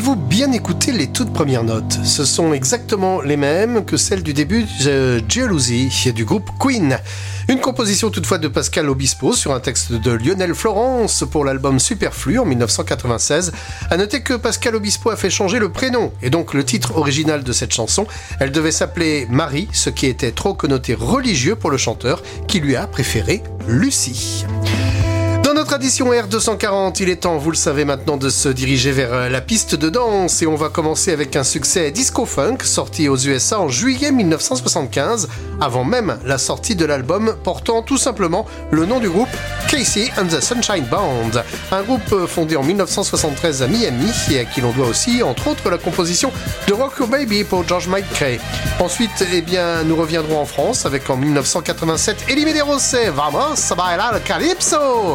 Avez-vous bien écouté les toutes premières notes ? Ce sont exactement les mêmes que celles du début de Jealousy du groupe Queen. Une composition toutefois de Pascal Obispo sur un texte de Lionel Florence pour l'album Superflu en 1996. À noter que Pascal Obispo a fait changer le prénom et donc le titre original de cette chanson. Elle devait s'appeler Marie, ce qui était trop connoté religieux pour le chanteur qui lui a préféré Lucie. Dans notre tradition R240, il est temps, vous le savez maintenant, de se diriger vers la piste de danse et on va commencer avec un succès disco-funk sorti aux USA en juillet 1975, avant même la sortie de l'album portant tout simplement le nom du groupe Casey and the Sunshine Band, un groupe fondé en 1973 à Miami et à qui l'on doit aussi, entre autres, la composition de Rock Your Baby pour George Michael. Ensuite, nous reviendrons en France avec en 1987 Elie Medeiros, Vamos a bailar el calypso.